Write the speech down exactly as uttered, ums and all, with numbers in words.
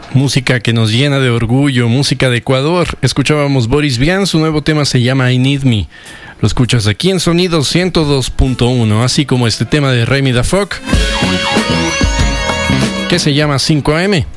Música que nos llena de orgullo, música de Ecuador. Escuchábamos Boris Vian, su nuevo tema se llama I Need Me. Lo escuchas aquí en Sonido ciento dos punto uno, así como este tema de Remy Da Fock, que se llama cinco A M.